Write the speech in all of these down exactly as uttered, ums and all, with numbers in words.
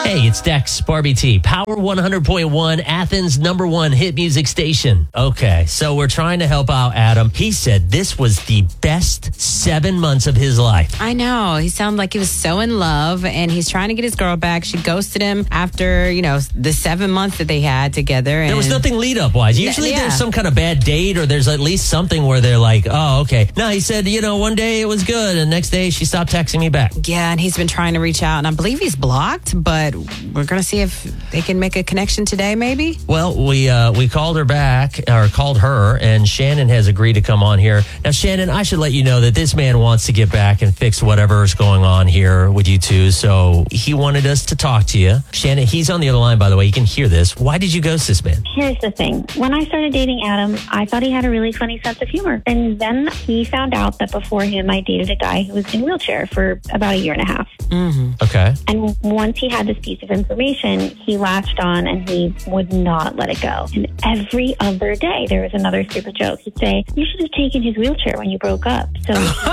Hey, it's Dex, Barbie T, Power one hundred point one, Athens' number one hit music station. Okay, so we're trying to help out Adam. He said this was the best seven months of his life. I know. He sounded like he was so in love, and he's trying to get his girl back. She ghosted him after, you know, the seven months that they had together. And there was nothing lead-up wise. Usually yeah. there's some kind of bad date, or there's at least something where they're like, oh, okay. No, he said, you know, one day it was good, and the next day she stopped texting me back. Yeah, and he's been trying to reach out, and I believe he's blocked, but we're going to see if they can make a connection today, maybe. Well, we uh, we called her back, or called her, and Shannon has agreed to come on here. Now, Shannon, I should let you know that this man wants to get back and fix whatever's going on here with you two, so he wanted us to talk to you. Shannon, he's on the other line, by the way. You can hear this. Why did you ghost this man? Here's the thing. When I started dating Adam, I thought he had a really funny sense of humor. And then he found out that before him, I dated a guy who was in a wheelchair for about a year and a half. Mm-hmm. Okay. And once he had this piece of information, he latched on and he would not let it go. And every other day, there was another stupid joke. He'd say, you should have taken his wheelchair when you broke up. So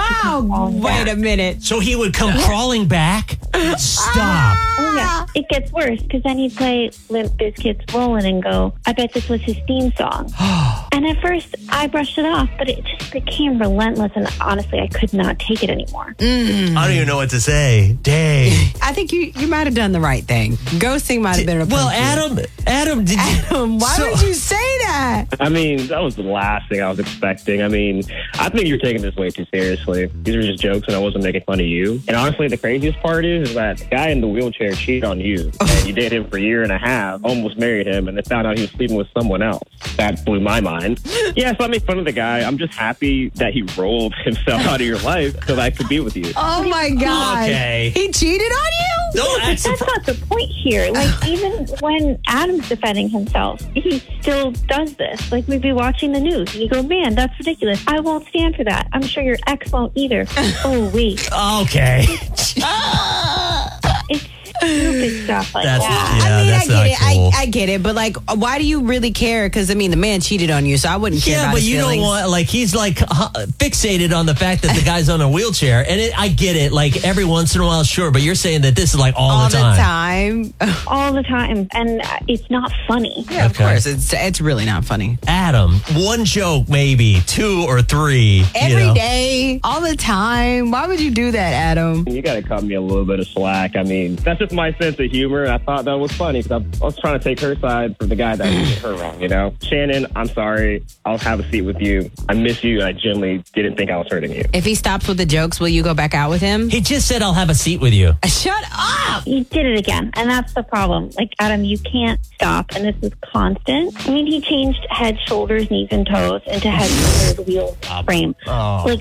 oh, wait back. a minute. So he would come crawling back? Stop. Oh, yeah. It gets worse because then he'd play Limp Bizkit's Rollin' and go, I bet this was his theme song. And at first, I brushed it off, but it just became relentless. And honestly, I could not take it anymore. Mm. I don't even know what to say. Dang. I think you, you might have done the right thing. Ghosting might have been a Well, Adam, Adam, did you, Adam, why so, would you say that? I mean, that was the last thing I was expecting. I mean, I think you're taking this way too seriously. These are just jokes, and I wasn't making fun of you. And honestly, the craziest part is, is that the guy in the wheelchair cheated on you. And you dated him for a year and a half, almost married him, and then found out he was sleeping with someone else. That blew my mind. Yeah, so I make fun of the guy. I'm just happy that he rolled himself out of your life so that I could be with you. Oh, my God. Okay. He cheated on you? No, that's, That's not the point here. Like, even when Adam's defending himself, he still does this. Like, we'd be watching the news, and you go, man, that's ridiculous. I won't stand for that. I'm sure your ex won't either. Oh, wait. Okay. It's stupid stuff like That's- that. yeah. I mean, I that's get not it. cool. I, I get it. But, like, why do you really care? Because, I mean, the man cheated on you, so I wouldn't care Yeah, about but his you feelings. don't want, like, he's like uh, fixated on the fact that the guy's on a wheelchair. And it, I get it, like, every once in a while, sure. But you're saying that this is like all, all the time. time. All the time. And it's not funny. Yeah, of Okay. course. It's it's really not funny. Adam, one joke, maybe two or three. Every you know? day, all the time. Why would you do that, Adam? You got to cut me a little bit of slack. I mean, that's just my sense of humor. I thought that was funny because I was trying to take her side for the guy that did her wrong, you know? Shannon, I'm sorry. I'll have a seat with you. I miss you, and I genuinely didn't think I was hurting you. If he stops with the jokes, will you go back out with him? He just said, I'll have a seat with you. Shut up! He did it again. And that's the problem. Like, Adam, you can't stop. And this is constant. I mean, he changed head, shoulders, knees, and toes into head, shoulders, wheels, frame. Oh. Like,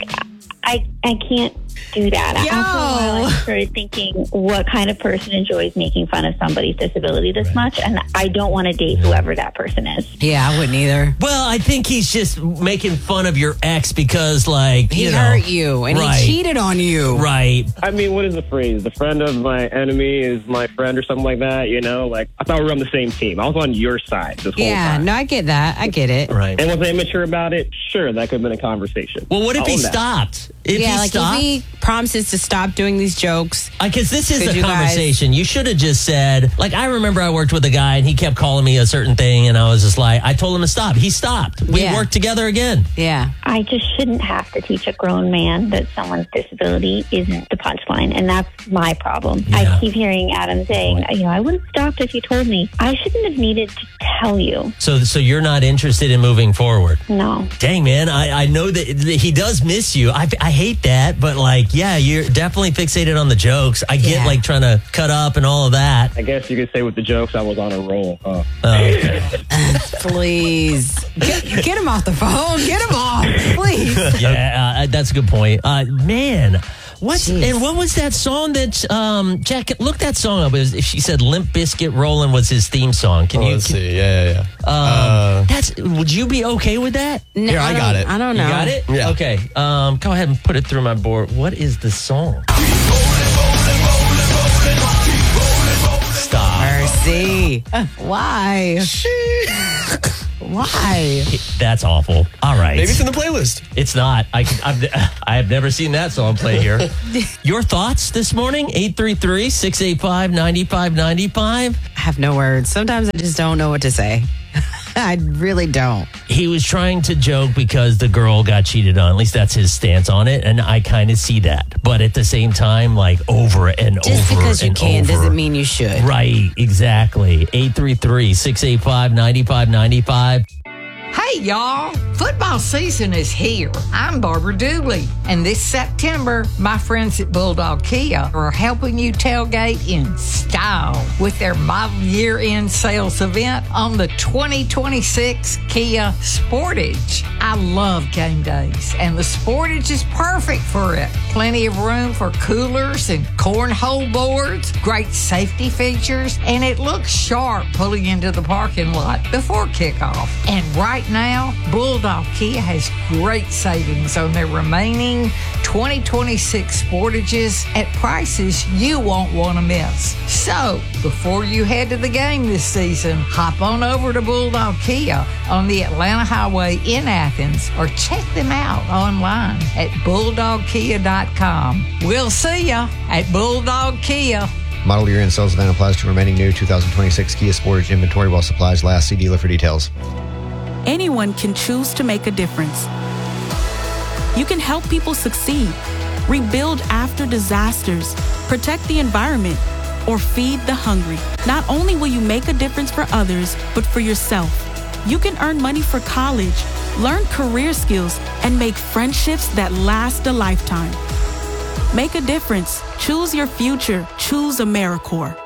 I I can't do that. Yo. After a while, I started thinking, what kind of person enjoys making fun of somebody's disability this much? And I don't want to date whoever that person is. Yeah, I wouldn't either. Well, I think he's just making fun of your ex because, like, He you know, hurt you, and right. he cheated on you. Right. I mean, what is the phrase? The friend of my enemy is my friend or something like that, you know? Like, I thought we were on the same team. I was on your side this whole Yeah, time. no, I get that. I get it. Right. And was I immature about it? Sure, that could have been a conversation. Well, what if I'll he own that. stopped? If yeah, he like stopped, if he promises to stop doing these jokes. because this is Could a you guys- conversation. You should have just said, like, I remember I worked with a guy and he kept calling me a certain thing, and I was just like, I told him to stop. He stopped. We Yeah. worked together again. Yeah. I just shouldn't have to teach a grown man that someone's disability isn't the punchline. And that's my problem. Yeah. I keep hearing Adam saying, you know, I would have stopped if you told me. I shouldn't have needed to tell you. So, so you're not interested in moving forward. No. Dang, man, I, I know that that he does miss you. I, I hate that, but like, yeah, you're definitely fixated on the jokes. I get Yeah. like trying to cut up and all of that. I guess you could say with the jokes, I was on a roll, huh? Oh, okay. Please. Get, get him off the phone. Get him off. Please. Yeah, uh, that's a good point. Uh, man, what's Jeez. and what was that song that um, Jack? Look that song up. It was, she said Limp Bizkit Rollin' was his theme song. Can Oh, you? let's can- see. Yeah, yeah, yeah. Um, Uh, that's. Would you be okay with that? No, Here, I got don't- it. I don't know. You got it? Yeah. Okay. Um, go ahead and put it through my board. What is the song? Stop. Mercy. Why? Why? That's awful. All right. Maybe it's in the playlist. It's not. I can, I've, I have never seen that song play here. Your thoughts this morning? eight three three, six eight five, nine five nine five. I have no words. Sometimes I just don't know what to say. I really don't. He was trying to joke because the girl got cheated on. At least that's his stance on it. And I kind of see that. But at the same time, like over and Just over because you and can over. doesn't mean you should. Right, exactly. eight three three, six eight five, nine five nine five. Hey, y'all. Football season is here. I'm Barbara Dooley. And this September, my friends at Bulldog Kia are helping you tailgate in style with their model year-end sales event on the twenty twenty-six Kia Sportage. I love game days, and the Sportage is perfect for it. Plenty of room for coolers and cornhole boards, great safety features, and it looks sharp pulling into the parking lot before kickoff. And right now, Bulldog Kia has great savings on their remaining twenty twenty-six Sportages at prices you won't want to miss. So, before you head to the game this season, hop on over to Bulldog Kia on the Atlanta Highway in Athens or check them out online at bulldog kia dot com. We'll see ya at Bulldog Kia. Model year in sales event applies to remaining new two thousand twenty-six Kia Sportage inventory while supplies last. See dealer for details. Anyone can choose to make a difference. You can help people succeed, rebuild after disasters, protect the environment, or feed the hungry. Not only will you make a difference for others, but for yourself. You can earn money for college, learn career skills, and make friendships that last a lifetime. Make a difference. Choose your future. Choose AmeriCorps.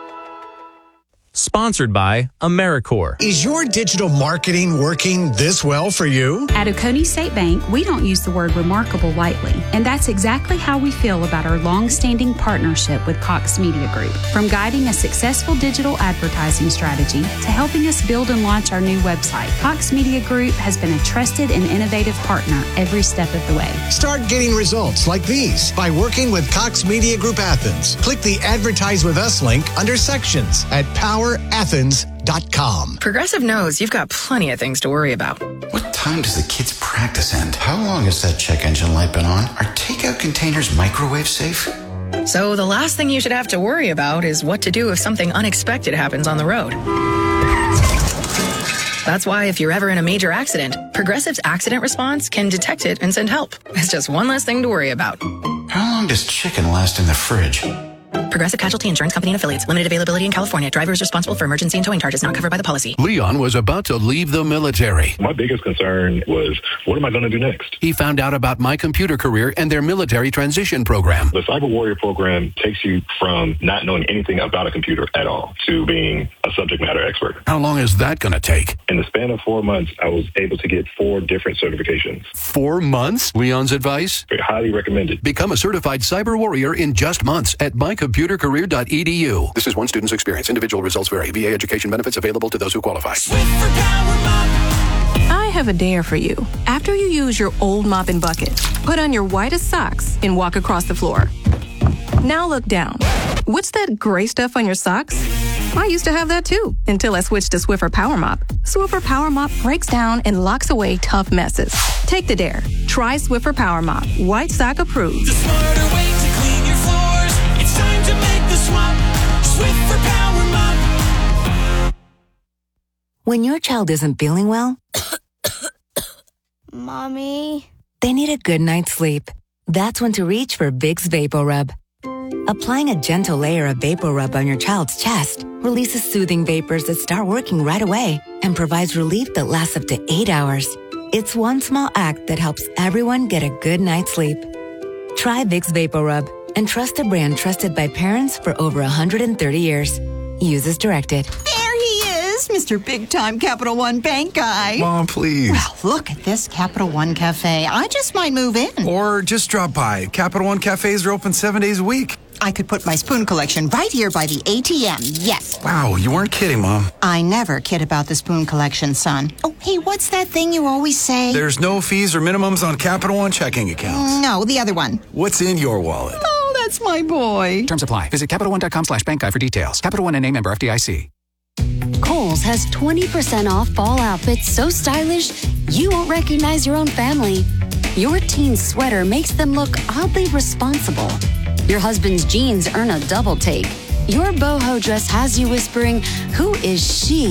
Sponsored by AmeriCorps. Is your digital marketing working this well for you? At Oconee State Bank, we don't use the word remarkable lightly, and that's exactly how we feel about our long-standing partnership with Cox Media Group. From guiding a successful digital advertising strategy to helping us build and launch our new website, Cox Media Group has been a trusted and innovative partner every step of the way. Start getting results like these by working with Cox Media Group Athens. Click the Advertise With Us link under Sections at power athens dot com. Progressive knows you've got plenty of things to worry about. What time does the kids' practice end? How long has that check engine light been on? Are takeout containers microwave safe? So the last thing you should have to worry about is what to do if something unexpected happens on the road. That's why if you're ever in a major accident, Progressive's accident response can detect it and send help. It's just one less thing to worry about. How long does chicken last in the fridge? Progressive Casualty Insurance Company and Affiliates. Limited availability in California. Driver is responsible for emergency and towing charges not covered by the policy. Leon was about to leave the military. My biggest concern was, what am I going to do next? He found out about My Computer Career and their military transition program. The Cyber Warrior program takes you from not knowing anything about a computer at all to being a subject matter expert. How long is that going to take? In the span of four months, I was able to get four different certifications. Four months? Leon's advice? I highly recommend it. Become a certified cyber warrior in just months at my computer career dot e d u. This is one student's experience. Individual results vary. V A education benefits available to those who qualify. I have a dare for you. After you use your old mop and bucket, put on your whitest socks and walk across the floor. Now look down. What's that gray stuff on your socks? I used to have that too, until I switched to Swiffer Power Mop. Swiffer Power Mop breaks down and locks away tough messes. Take the dare. Try Swiffer Power Mop. White sock approved. The smarter way to clean your floors. It's time to make the swap. Swiffer Power Mop. When your child isn't feeling well, Mommy, they need a good night's sleep. That's when to reach for Vicks VapoRub. Applying a gentle layer of VapoRub on your child's chest releases soothing vapors that start working right away and provides relief that lasts up to eight hours. It's one small act that helps everyone get a good night's sleep. Try Vicks VapoRub and trust a brand trusted by parents for over one hundred thirty years. Use as directed. There he is, Mister Big Time Capital One Bank guy. Mom, please. Well, look at this Capital One Cafe. I just might move in. Or just drop by. Capital One Cafes are open seven days a week. I could put my spoon collection right here by the A T M. Yes. Wow, you weren't kidding, Mom. I never kid about the spoon collection, son. Oh, hey, what's that thing you always say? There's no fees or minimums on Capital One checking accounts. No, the other one. What's in your wallet? Oh, that's my boy. Terms apply. Visit CapitalOne.com slash bank guide for details. Capital One and a member F D I C. Kohl's has twenty percent off fall outfits so stylish you won't recognize your own family. Your teen's sweater makes them look oddly responsible. Your husband's jeans earn a double take. Your boho dress has you whispering, "Who is she?"